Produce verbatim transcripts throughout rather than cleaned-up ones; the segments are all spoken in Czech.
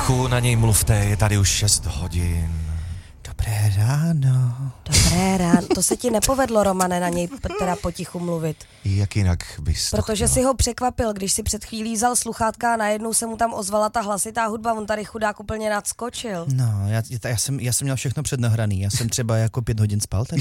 Potichu na něj mluvte, je tady už šest hodin. Dobré ráno. Dobré ráno. To se ti nepovedlo, Romane, na něj teda potichu mluvit. Jak jinak bys to Protože chtěla? si ho překvapil, když si před chvílí vzal sluchátka a najednou se mu tam ozvala ta hlasitá hudba, on tady chudák úplně nadskočil. No, já, já, jsem, já jsem měl všechno přednahraný, já jsem třeba jako pět hodin spal tady.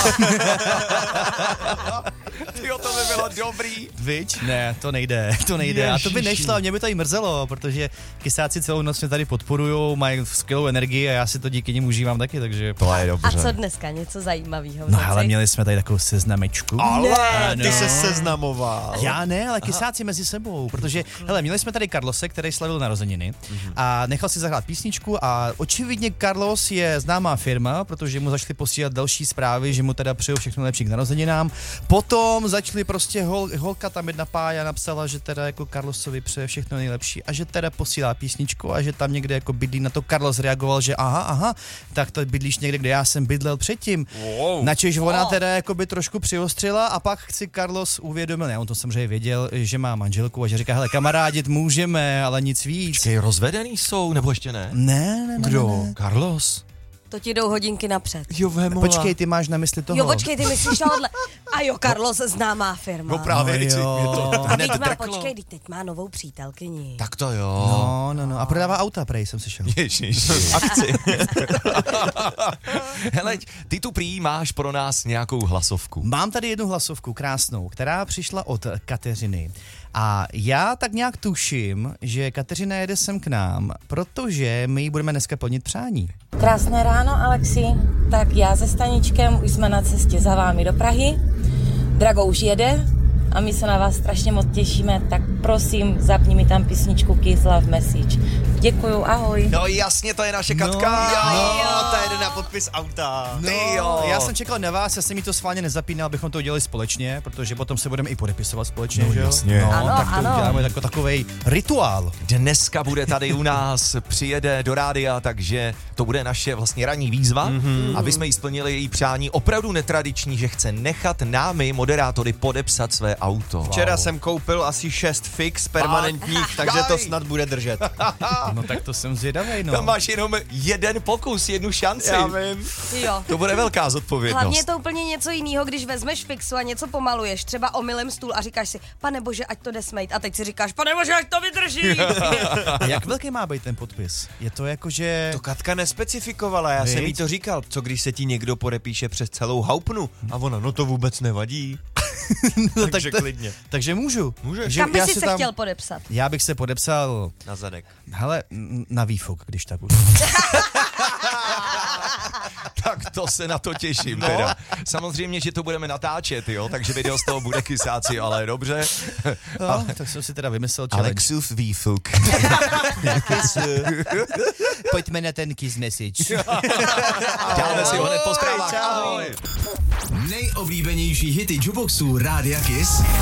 Tyjo, to by bylo dobrý. Viď? Ne, to nejde, to nejde. Ježiši. A to by nešlo, a mě by to i mrzelo, protože kysáci celou noc mě tady podporujou, mají skvělou energii a já si to díky nim užívám taky, takže... To je dobře. A co dneska? Něco zajímavého? No ale měli jsme tady takovou seznamečku. Ale ne, ty no. se seznamoval. Já ne, ale kysáci mezi sebou, protože, hele, měli jsme tady Carlose, který slavil narozeniny a nechal si zahrát písničku a očividně Carlos je známá firma, protože mu začali posílat další zprávy, že mu teda přejou všechno lepší k narozeninám. Potom začali prostě hol, holka tam jedna pája napsala, že teda jako Carlosovi přeje všechno nejlepší a že teda posílá písničku a že tam někde jako bydlí. Na to Carlos reagoval, že aha, aha, tak to bydlíš někde, kde já jsem bydlel předtím. Wow. Načež ona teda jako by trošku přiostřila a pak si Carlos uvědomil, ne, on to samozřejmě věděl, že má manželku a že říká, hele, kamarádit můžeme, ale nic víc. Počkej, rozvedený jsou, nebo ještě ne? Ne, ne, ne. Kdo? Ne, ne. Carlos? To ti jdou hodinky napřed. Jo, vémola. Počkej, ty máš na mysli toho. Jo, počkej, ty myslíš tohle. A jo, Carlos, známá firma. No právě, No teď si jo. mě to A hned teď má, drklo. počkej, teď má novou přítelkyni. Tak to jo. No, no, no. A prodává auta, prej, jsem slyšel. Ježiš, akci. Hele, ty tu prý máš pro nás nějakou hlasovku. Mám tady jednu hlasovku krásnou, která přišla od Kateřiny. A já tak nějak tuším, že Kateřina jede sem k nám, protože my jí budeme dneska plnit přání. Krásné ráno, Alexi. Tak já se Staničkem už jsme na cestě za vámi do Prahy. Drago už jede a my se na vás strašně moc těšíme, tak prosím, zapni mi tam písničku Kiss Love Message. Děkuju, ahoj. No jasně, to je naše Katka. No, jo, ta jede na podpis auta. No, Ty jo. já jsem čekal na vás, já jsem jí to schválně nezapínal, abychom to udělali společně, protože potom se budeme i podepisovat společně, No, že jo? jasně. No, Ano, tak to ano. uděláme jako takovej rituál. Dneska bude tady u nás, přijede do rádia, takže to bude naše vlastně ranní výzva, mm-hmm. aby jsme jí splnili její přání opravdu netradiční, že chce nechat námi, moderátory, podepsat své auto. Včera jsem koupil asi šest fix permanentních, takže to snad bude držet. No tak to jsem zvědavej, no. Tam máš jenom jeden pokus, jednu šanci. Já vím. Jo. To bude velká zodpovědnost. Hlavně je to úplně něco jiného, když vezmeš fixu a něco pomaluješ, třeba omylem stůl a říkáš si, pane bože, ať to jde smejt. A teď si říkáš, pane bože, ať to vydrží. A jak velký má být ten podpis? Je to jako, že... To Katka nespecifikovala, já jsem jí to říkal. Co když se ti někdo podepíše přes celou haupnu? A ona, no to vůbec nevadí. no, Takže to, klidně. Takže můžu. Můžeš. Že Kam bys já si si se tam- chtěl podepsat? Já bych se podepsal, Na zadek. hele, n- na výfuk, když tak už. Tak to se na to těším teda. Samozřejmě, že to budeme natáčet, jo, takže video z toho bude kysáci, ale dobře. No, tak jsem si teda vymyslel challenge. Alexův výfuk. Pojďme na ten kiss message. Dáme si ho hned po zprávách. Ahoj. Ahoj. Nejoblíbenější hity jukeboxů Rádia Kiss